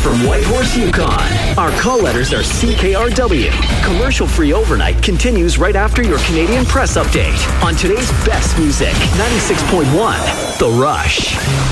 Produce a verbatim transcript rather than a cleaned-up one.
from Whitehorse, Yukon. Our call letters are C K R W. Commercial-free overnight continues right after your Canadian Press Update on today's best music, ninety-six point one The Rush.